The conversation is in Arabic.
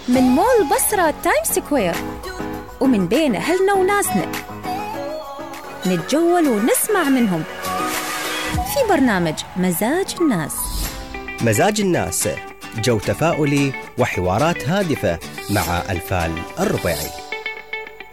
من مول بصرة تايم سكوير، ومن بين أهلنا وناسنا نتجول ونسمع منهم في برنامج مزاج الناس. مزاج الناس، جو تفاؤلي وحوارات هادفة مع ألفال الربيعي.